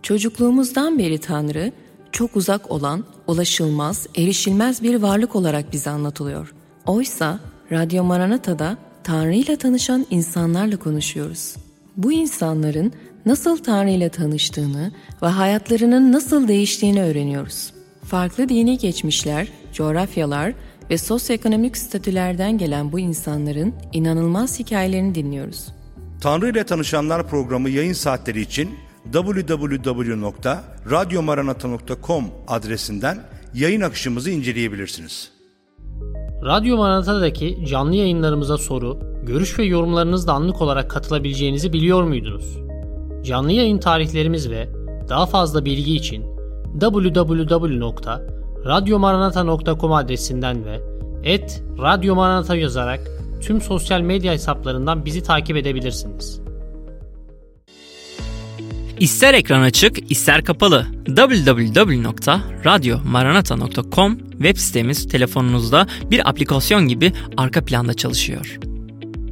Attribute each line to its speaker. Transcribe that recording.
Speaker 1: Çocukluğumuzdan beri Tanrı, çok uzak olan, ulaşılmaz, erişilmez bir varlık olarak bize anlatılıyor. Oysa Radyo Maranata'da Tanrı ile tanışan insanlarla konuşuyoruz. Bu insanların nasıl Tanrı ile tanıştığını ve hayatlarının nasıl değiştiğini öğreniyoruz. Farklı dini geçmişler, coğrafyalar ve sosyoekonomik statülerden gelen bu insanların inanılmaz hikayelerini dinliyoruz.
Speaker 2: Tanrı ile Tanışanlar programı yayın saatleri için www.radyomaranata.com adresinden yayın akışımızı inceleyebilirsiniz.
Speaker 3: Radyo Maranata'daki canlı yayınlarımıza soru, görüş ve yorumlarınızla anlık olarak katılabileceğinizi biliyor muydunuz? Canlı yayın tarihlerimiz ve daha fazla bilgi için www.radyomaranata.com adresinden ve @radyomaranata yazarak tüm sosyal medya hesaplarından bizi takip edebilirsiniz.
Speaker 4: İster ekran açık, ister kapalı. www.radyomaranata.com web sitemiz telefonunuzda bir aplikasyon gibi arka planda çalışıyor.